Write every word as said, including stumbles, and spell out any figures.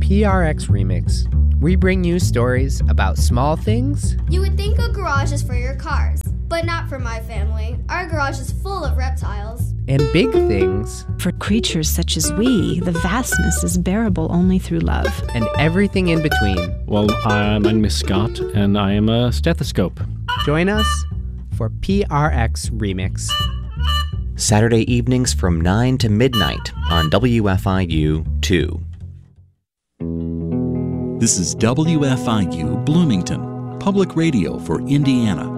P R X Remix, we bring you stories about small things you would think a garage is for your cars, but not for my family. Our garage is full of reptiles. and big things For creatures such as we, the vastness is bearable only through love. and everything in between. Well, I'm Miss Scott, and I am a stethoscope. Join us for P R X Remix. Saturday evenings from nine to midnight on W F I U two. This is W F I U Bloomington, public radio for Indiana.